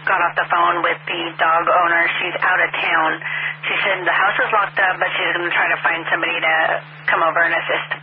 got off the phone with the dog owner. She's out of town. She said the house is locked up, but she's going to try to find somebody to come over and assist.